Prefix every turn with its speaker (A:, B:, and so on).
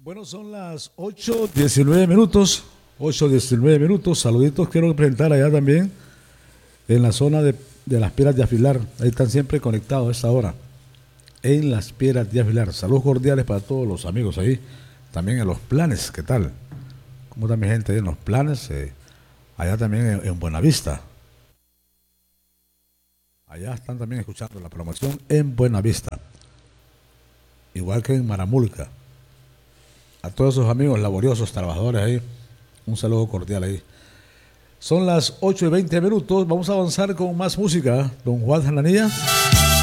A: Bueno, son las 8:19 minutos. 8:19 minutos. Saluditos quiero presentar allá también en la zona de las Piedras de Afilar. Ahí están siempre conectados a esta hora. En las Piedras de Afilar. Saludos cordiales para todos los amigos ahí. También en Los Planes, ¿qué tal? ¿Cómo está mi gente ahí en Los Planes? Allá también en Buenavista. Allá están también escuchando la promoción en Buenavista. Igual que en Maramulca. A todos esos amigos laboriosos, trabajadores ahí, un saludo cordial ahí. Son las 8:20 minutos. Vamos a avanzar con más música. Don Juan Jananilla.